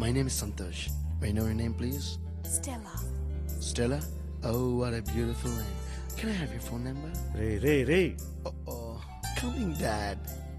My name is Santosh. May I know your name, please? Stella. Stella? Oh, what a beautiful name. Can I have your phone number? Ray ray ray Oh, coming, Dad.